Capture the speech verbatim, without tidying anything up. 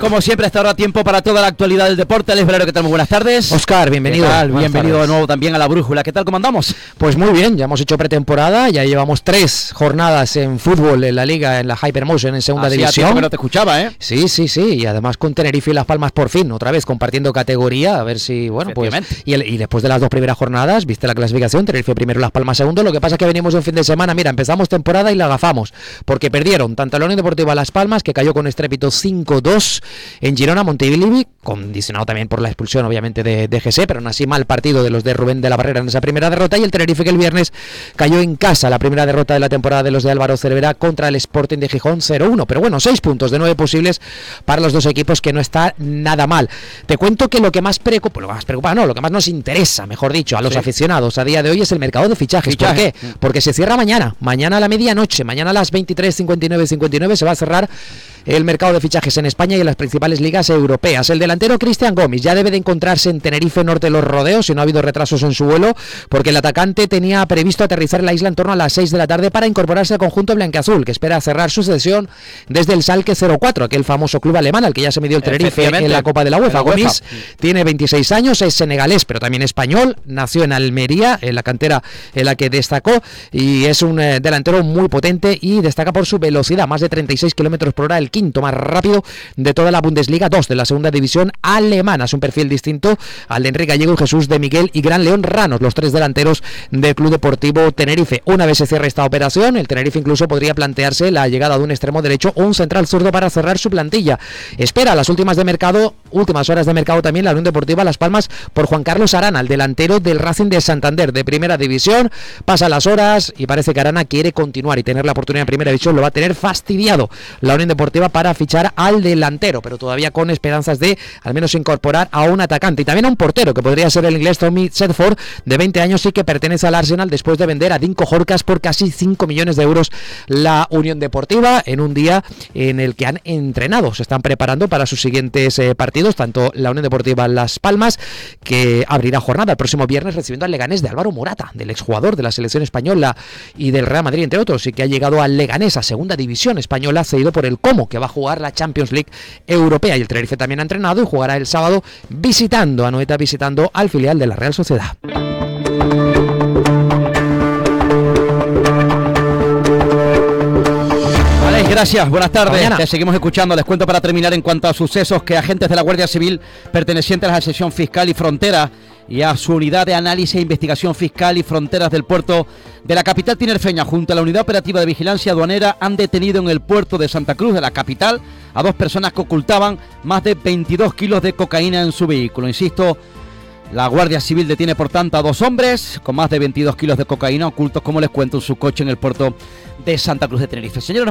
Como siempre, hasta ahora tiempo para toda la actualidad del deporte. Alex Valero, ¿qué tal? Muy buenas tardes. Óscar, bienvenido. ¿Qué tal? Buenas Bienvenido tardes. de nuevo también a La Brújula. ¿Qué tal? ¿Cómo andamos? Pues muy bien, ya hemos hecho pretemporada, ya llevamos tres jornadas en fútbol en la liga, en la Hypermotion, en segunda Hacía división. tiempo que no te escuchaba, ¿eh? Sí, sí, sí, y además con Tenerife y Las Palmas por fin, otra vez compartiendo categoría, a ver si, bueno, pues... Y, el, y después de las dos primeras jornadas, viste la clasificación, Tenerife primero, Las Palmas segundo, lo que pasa es que venimos un fin de semana, mira, empezamos temporada y la agafamos, porque perdieron tanto la Unión Deportiva Las Palmas, que cayó con estrépito cinco dos en Girona, Montilivi, condicionado también por la expulsión, obviamente, de, de G S, pero aún así mal partido de los de Rubén de la Barrera en esa primera derrota, y el Tenerife que el viernes cayó en casa, la primera derrota de la temporada de los de Álvaro Cervera contra el Sporting de Gijón cero uno, pero bueno, seis puntos de nueve posibles para los dos equipos, que no está nada mal. Te cuento que lo que más preocupa, lo que más preocupa, no, lo que más nos interesa, mejor dicho, a los sí. aficionados a día de hoy es el mercado de fichajes. Fichaje. ¿Por qué? Porque se cierra mañana, mañana a la medianoche, mañana a las veintitrés cincuenta y nueve cincuenta y nueve se va a cerrar el mercado de fichajes en España y en las principales ligas europeas. El delantero Cristian Gómez ya debe de encontrarse en Tenerife, Norte de los Rodeos, si no ha habido retrasos en su vuelo, porque el atacante tenía previsto aterrizar en la isla en torno a las seis de la tarde para incorporarse al conjunto blanquiazul, que espera cerrar su cesión desde el Schalke cero cuatro, aquel famoso club alemán al que ya se midió el Tenerife en la Copa de la UEFA. Gómez tiene veintiséis años, es senegalés, pero también español, nació en Almería, en la cantera en la que destacó, y es un eh, delantero muy potente y destaca por su velocidad, más de treinta y seis kilómetros por hora, el quinto más rápido de toda la Bundesliga dos de la segunda división alemana. Es un perfil distinto al de Enrique Gallego, Jesús de Miguel y Gran León Ranos, los tres delanteros del Club Deportivo Tenerife. Una vez se cierre esta operación, el Tenerife incluso podría plantearse la llegada de un extremo derecho o un central zurdo para cerrar su plantilla. Espera las últimas de mercado, últimas horas de mercado también la Unión Deportiva Las Palmas por Juan Carlos Arana, el delantero del Racing de Santander de primera división. Pasan las horas y parece que Arana quiere continuar y tener la oportunidad en primera división. Lo va a tener fastidiado la Unión Deportiva para fichar al delantero, pero todavía con esperanzas de al menos incorporar a un atacante y también a un portero, que podría ser el inglés Tommy Sedford, de veinte años y que pertenece al Arsenal después de vender a Dinko Horkas por casi cinco millones de euros la Unión Deportiva, en un día en el que han entrenado, se están preparando para sus siguientes eh, partidos, tanto la Unión Deportiva Las Palmas, que abrirá jornada el próximo viernes recibiendo al Leganés de Álvaro Morata, del exjugador de la selección española y del Real Madrid, entre otros, y que ha llegado al Leganés, a segunda división española, cedido por el Como, que va a jugar la Champions League europea. Y el Tenerife también ha entrenado y jugará el sábado visitando a Noeta, visitando al filial de la Real Sociedad. Alex, gracias, buenas tardes. Te seguimos escuchando. Les cuento para terminar en cuanto a sucesos que agentes de la Guardia Civil pertenecientes a la sección fiscal y frontera y a su unidad de análisis e investigación fiscal y fronteras del puerto de la capital tinerfeña, junto a la unidad operativa de vigilancia aduanera, han detenido en el puerto de Santa Cruz de la capital a dos personas que ocultaban más de veintidós kilos de cocaína en su vehículo. Insisto, la Guardia Civil detiene por tanto a dos hombres con más de veintidós kilos de cocaína ocultos, como les cuento, en su coche en el puerto de Santa Cruz de Tenerife. Señores,